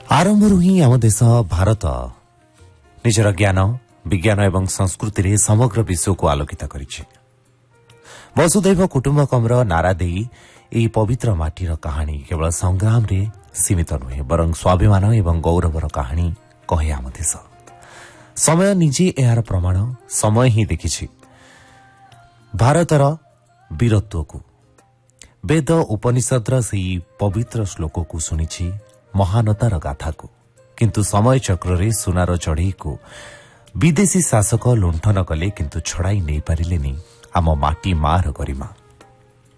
आरंभରୁ ହିଁ ଆମ ଦେଶ ଭାରତ ନିଜର ଜ୍ଞାନ ବିଜ୍ଞାନ ଏବଂ ସଂସ୍କୃତିରେ ସମଗ୍ର ବିଶ୍ୱକୁ ଆଲୋକିତ କରିଛି। ବସୁଧୈବ କୁଟୁମ୍ବକମର ନାରା ଦେଇ ଏହି ପବିତ୍ର ମାଟିର କାହାଣୀ କେବଳ ସଂଗ୍ରାମରେ ସୀମିତ ନୁହେଁ, ବରଂ ସ୍ୱାଭିମାନ ଏବଂ ଗୌରବର କାହାଣୀ କହେ ଆମ ଦେଶ। ସମୟ ନିଜେ ଏହାର ପ୍ରମାଣ। ସମୟ ହିଁ ଦେଖିଛି ଭାରତର ବୀରତ୍ୱକୁ। ବେଦ ଉପନିଷଦର ସେହି ପବିତ୍ର ଶ୍ଲୋକକୁ ଶୁଣିଛି, ମହାନତାର ଗାଥାକୁ। କିନ୍ତୁ ସମୟ ଚକ୍ରରେ ସୁନାର ଚଢ଼େଇକୁ ବିଦେଶୀ ଶାସକ ଲୁଣ୍ଠନ କଲେ, କିନ୍ତୁ ଛଡ଼ାଇ ନେଇପାରିଲେନି ଆମ ମାଟି ମାର ଗରିମା।